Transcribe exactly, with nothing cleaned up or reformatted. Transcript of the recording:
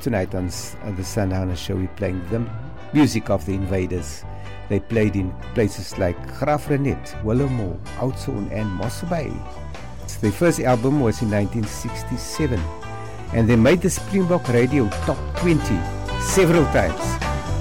tonight on, s- on the Sundowner Show. We're playing the music of the Invaders. They played in places like Graafrenet, Willowmore, Oudtshoorn and Mossel Bay. Their first album was in nineteen sixty-seven, and they made the Springbok Radio Top twenty several times.